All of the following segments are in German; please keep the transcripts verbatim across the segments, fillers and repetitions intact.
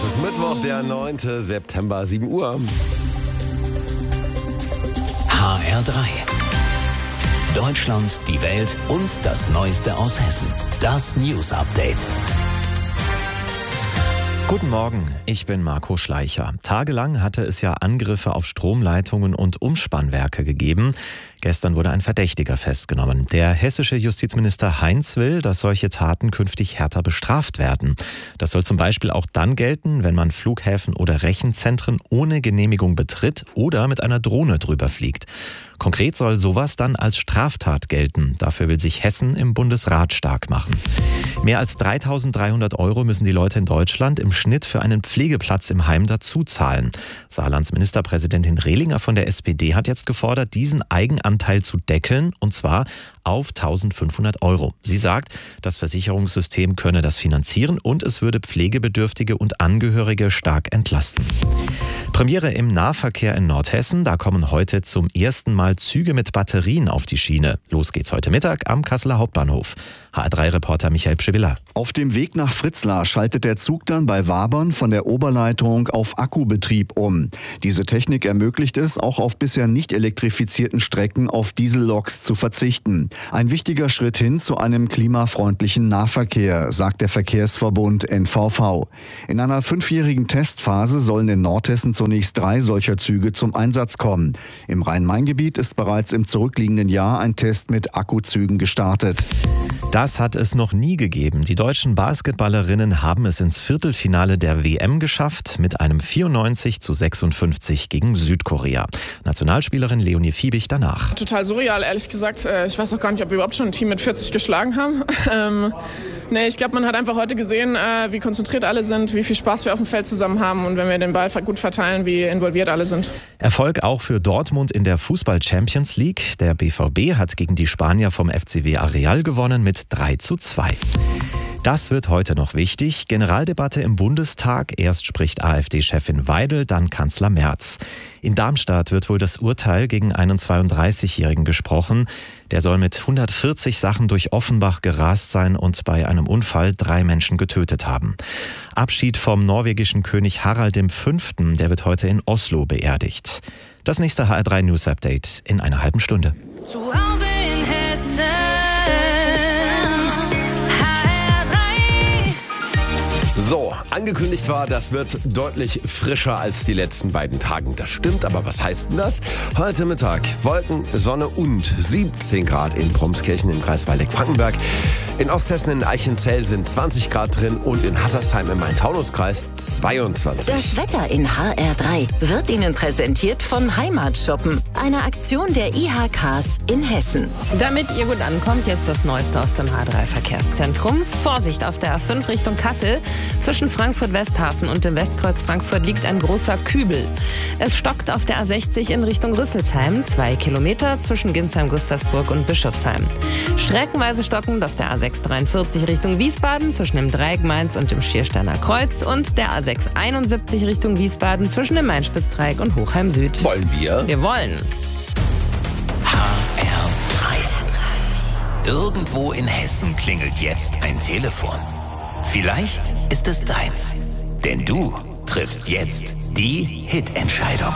ist Mittwoch, der neunte September, sieben Uhr. H R drei. Deutschland, die Welt und das Neueste aus Hessen. Das News Update. Guten Morgen, ich bin Marco Schleicher. Tagelang hatte es ja Angriffe auf Stromleitungen und Umspannwerke gegeben. Gestern wurde ein Verdächtiger festgenommen. Der hessische Justizminister Heinz will, dass solche Taten künftig härter bestraft werden. Das soll zum Beispiel auch dann gelten, wenn man Flughäfen oder Rechenzentren ohne Genehmigung betritt oder mit einer Drohne drüber fliegt. Konkret soll sowas dann als Straftat gelten. Dafür will sich Hessen im Bundesrat stark machen. Mehr als dreitausenddreihundert Euro müssen die Leute in Deutschland im Schnitt für einen Pflegeplatz im Heim dazu zahlen. Saarlands Ministerpräsidentin Rehlinger von der S P D hat jetzt gefordert, diesen Eigenanteil zu deckeln, und zwar auf eintausendfünfhundert Euro. Sie sagt, das Versicherungssystem könne das finanzieren und es würde Pflegebedürftige und Angehörige stark entlasten. Premiere im Nahverkehr in Nordhessen. Da kommen heute zum ersten Mal Züge mit Batterien auf die Schiene. Los geht's heute Mittag am Kasseler Hauptbahnhof. H R drei Reporter Michael Pschibilla. Auf dem Weg nach Fritzlar schaltet der Zug dann bei Wabern von der Oberleitung auf Akkubetrieb um. Diese Technik ermöglicht es, auch auf bisher nicht elektrifizierten Strecken auf Dieselloks zu verzichten. Ein wichtiger Schritt hin zu einem klimafreundlichen Nahverkehr, sagt der Verkehrsverbund N V V. In einer fünfjährigen Testphase sollen in Nordhessen zunächst drei solcher Züge zum Einsatz kommen. Im Rhein-Main-Gebiet ist bereits im zurückliegenden Jahr ein Test mit Akkuzügen gestartet. Das hat es noch nie gegeben. Die deutschen Basketballerinnen haben es ins Viertelfinale der W M geschafft mit einem vierundneunzig zu sechsundfünfzig gegen Südkorea. Nationalspielerin Leonie Fiebig danach. Total surreal, ehrlich gesagt. Ich weiß auch gar nicht, ob wir überhaupt schon ein Team mit vierzig geschlagen haben. Ähm, nee, ich glaube, man hat einfach heute gesehen, äh, wie konzentriert alle sind, wie viel Spaß wir auf dem Feld zusammen haben und wenn wir den Ball gut verteilen, wie involviert alle sind. Erfolg auch für Dortmund in der Fußball-Champions League. Der B V B hat gegen die Spanier vom F C W Areal gewonnen mit drei zu zwei. Das wird heute noch wichtig. Generaldebatte im Bundestag. Erst spricht AfD-Chefin Weidel, dann Kanzler Merz. In Darmstadt wird wohl das Urteil gegen einen zweiunddreißigjährigen gesprochen. Der soll mit hundertvierzig Sachen durch Offenbach gerast sein und bei einem Unfall drei Menschen getötet haben. Abschied vom norwegischen König Harald Fünften, der wird heute in Oslo beerdigt. Das nächste H R drei News Update in einer halben Stunde. Zu Hause in Hessen. So, angekündigt war, das wird deutlich frischer als die letzten beiden Tage. Das stimmt, aber was heißt denn das? Heute Mittag Wolken, Sonne und siebzehn Grad in Bromskirchen im Kreis Waldeck-Frankenberg. In Osthessen in Eichenzell sind zwanzig Grad drin und in Hattersheim im Main-Taunus-Kreis zweiundzwanzig. Das Wetter in H R drei wird Ihnen präsentiert von Heimatshoppen, einer Aktion der I H Ks in Hessen. Damit ihr gut ankommt, jetzt das Neueste aus dem H R drei Verkehrszentrum. Vorsicht auf der A fünf Richtung Kassel. Zwischen Frankfurt-Westhafen und dem Westkreuz Frankfurt liegt ein großer Kübel. Es stockt auf der A sechzig in Richtung Rüsselsheim, zwei Kilometer zwischen Ginsheim-Gustavsburg und Bischofsheim. Streckenweise stockend auf der A sechs dreiundvierzig Richtung Wiesbaden zwischen dem Dreieck Mainz und dem Schiersteiner Kreuz und der A sechs einundsiebzig Richtung Wiesbaden zwischen dem Main-Spitz-Dreieck und Hochheim Süd. Wollen wir? Wir wollen. H R drei. Irgendwo in Hessen klingelt jetzt ein Telefon. Vielleicht ist es deins, denn du triffst jetzt die Hitentscheidung.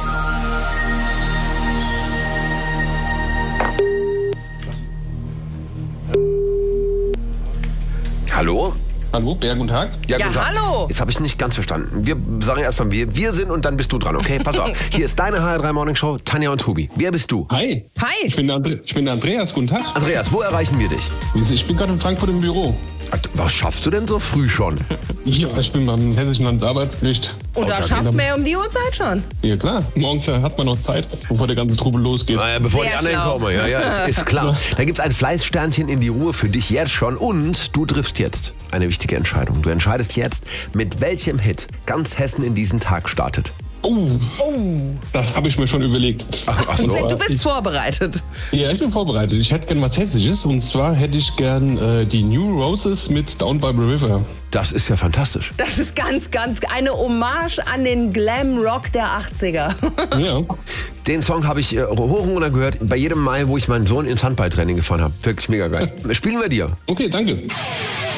Hallo? Hallo, ja, guten Tag. Ja, guten Tag. hallo. Jetzt habe ich nicht ganz verstanden. Wir sagen erstmal, wir, wir sind und dann bist du dran, okay? Pass auf. Hier ist deine H R drei Morning Show, Tanja und Tobi. Wer bist du? Hi. Hi. Ich bin, der Andre- ich bin der Andreas, guten Tag. Andreas, wo erreichen wir dich? Ich bin gerade in Frankfurt im Büro. Was schaffst du denn so früh schon? Ja, ich bin beim Hessischen Landesarbeitsgericht. Und da da schafft geht man ja um die Uhrzeit schon. Ja klar, morgens hat man noch Zeit, bevor der ganze Trubel losgeht. Naja, bevor Sehr die anderen schlau. kommen. Ja, ja, ist, ist klar. Da gibt's ein Fleißsternchen in die Ruhe für dich jetzt schon. Und du triffst jetzt eine wichtige Entscheidung. Du entscheidest jetzt, mit welchem Hit ganz Hessen in diesen Tag startet. Oh, das habe ich mir schon überlegt. Ach, ach so. Und, Du äh, bist ich, vorbereitet. Ja, ich bin vorbereitet. Ich hätte gern was Hessisches. Und zwar hätte ich gern äh, die New Roses mit Down by the River. Das ist ja fantastisch. Das ist ganz, ganz eine Hommage an den Glam-Rock der achtziger. Ja. Den Song habe ich äh, hoch und runter gehört, bei jedem Mal, wo ich meinen Sohn ins Handballtraining gefahren habe. Wirklich mega geil. Spielen wir dir. Okay, danke.